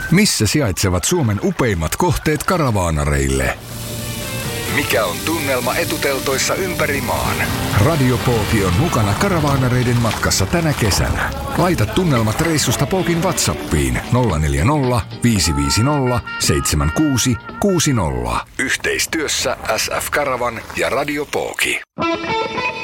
Missä sijaitsevat Suomen upeimmat kohteet karavaanareille? Mikä on tunnelma etuteltoissa ympäri maan? Radio Pooki on mukana karavaanareiden matkassa tänä kesänä. Laita tunnelmat reissusta Pookin WhatsAppiin 040 550 7660. Yhteistyössä SF Karavan ja Radio Pooki.